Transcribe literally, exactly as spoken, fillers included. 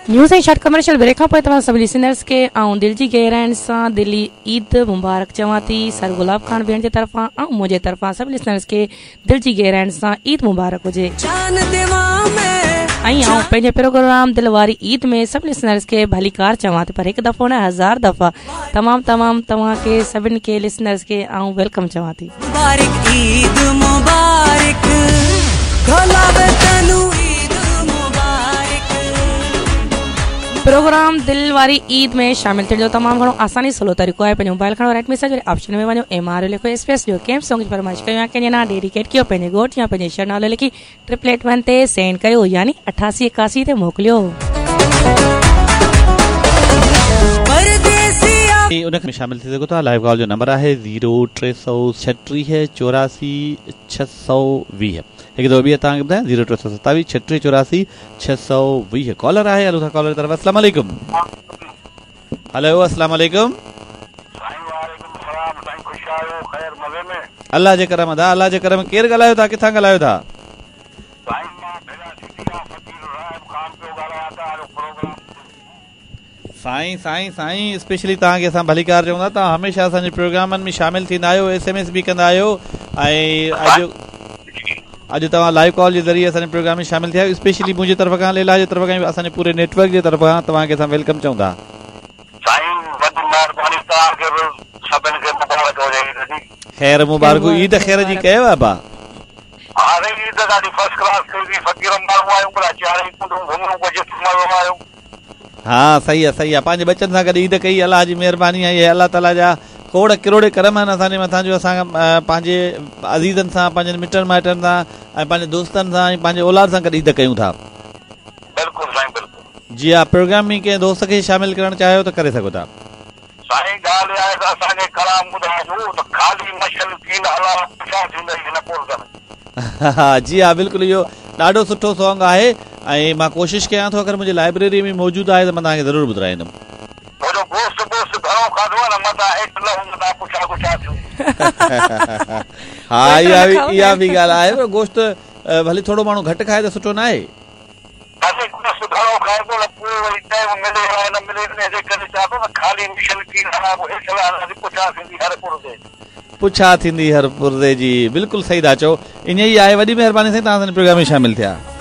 News ऐं short commercial brake खां पोइ तव्हां सभु लिसनर्स खे ऐं दिलि जी गहराइनि सां दिली ईद मुबारक चवां थी। सर गुलाब खान भेण जे तरफ़ां ऐं मुंहिंजे तरफ़ां सभु लिसनर्स खे दिलि जी गहराइनि सां ईद मुबारक हुजे। ऐं आउं पंहिंजे प्रोग्राम दिलि वारी ईद में सभु लिसनर्स खे भली कार चवां थी, पर हिकु दफ़ो न हज़ार दफ़ा तमामु तमामु तव्हांखे सभिनि खे लिसनर्स खे आउं वेलकम चवां थी। प्रोग्राम दिल वारी ईद में शामिल थियण जो तमामु घणो आसानी सवलो तरीक़ो आहे। पंहिंजो मोबाइल खणो, राइट मैसेज वारे ऑप्शन में वञो, एम आर लिखो, स्पेस जो कैंप सॉन्ग जी फरमाइश कयो या कंहिंजे नाम डेडिकेट कयो, पंहिंजे घोट या पंहिंजे शहर नालो लिखी ट्रिपल एट वन ते सेंड कयो, यानी अठासी इक्यासी ते मोकिलियो। उन में शामिल थी सघो था। लाइव कॉल जो नंबर आहे ज़ीरो टे सौ छटीह चौरासी छह सौ वीह। हिकु दफ़ो ॿिए तव्हांखे ॿुधायां, ज़ीरो टे सौ सतावीह छटीह चौरासी छह सौ वीह। कॉलर आहे, हलो था कॉलर जी तरफ़। अस्सलाम वालेकुम। हेलो, अस्सलाम वालेकुम। अल्लाह जे करम दा, अल्लाह जे करम। केरु ॻाल्हायो था, किथां ॻाल्हायो था? साईं साईं साईं स्पेशली तव्हांखे असां भली कार चऊं था। तव्हां हमेशह असांजे प्रोग्रामनि में शामिल थींदा आहियो, एस एम एस बि कंदा आहियो, ऐं अॼु अॼु तव्हां लाइव कॉल जे ज़रिए असांजे प्रोग्राम में शामिल थिया आहियो। स्पेशली मुंहिंजे तरफ़ खां, लेला जे तरफ़ खां, असांजे पूरे नेटवर्क जे तरफ़ खां तव्हांखे असां वेलकम चऊं था। ख़ैर मुबारक, ईद ख़ैर जी कयव अबा? हा सही आहे सही आहे। पंहिंजे बचनि सां गॾु ईद कई, अलाह जी महिरबानी आहे। अलाह ताला जा खोड़ किरोड़े करम आहिनि असांजे मथां, जो असां पंहिंजे अज़ीज़नि सां, पंहिंजे मिटनि माइटनि सां ऐं पंहिंजे दोस्तनि सां ऐं पंहिंजे औलाद सां गॾु ईद कयूं था। बिल्कुलु साईं, बिल्कुलु। जी हा, प्रोग्राम में कंहिं दोस्त खे शामिल करणु चाहियो त करे सघो था। साईं ॻाल्हि आहे त असांखे कलाम ॿुधाइजो त ख़ाली मशल कीन अलाह छा थींदई हिन कोर्स में। हा जी हा, बिल्कुलु। इहो ॾाढो सुठो सॉन्ग आहे ऐं मां कोशिशि कयां थो, अगरि मुंहिंजे लाइब्रेरी में मौजूदु आहे त मां तव्हांखे ज़रूरु ॿुधाईंदुमि। हा इहा बि इहा बि ॻाल्हि आहे, पर गोश्त भली थोरो माण्हू घटि खाए त सुठो न आहे। पुछा थींदी हर पुरदे जी, बिल्कुलु सही था चओ। ईअं ई आहे, वॾी महिरबानी सां तव्हां असांजे प्रोग्राम में शामिल थिया।